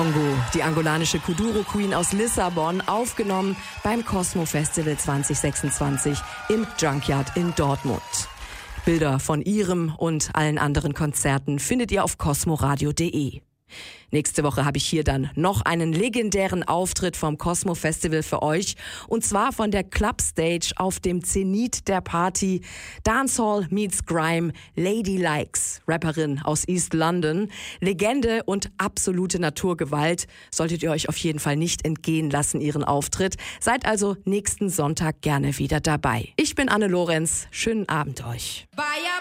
Kongo, die angolanische Kuduro Queen aus Lissabon, aufgenommen beim Cosmo Festival 2026 im Junkyard in Dortmund. Bilder von ihrem und allen anderen Konzerten findet ihr auf cosmoradio.de. Nächste Woche habe ich hier dann noch einen legendären Auftritt vom Cosmo Festival für euch. Und zwar von der Club Stage auf dem Zenit der Party. Dancehall meets Grime, Lady Likes, Rapperin aus East London. Legende und absolute Naturgewalt. Solltet ihr euch auf jeden Fall nicht entgehen lassen, ihren Auftritt. Seid also nächsten Sonntag gerne wieder dabei. Ich bin Anne Lorenz. Schönen Abend euch.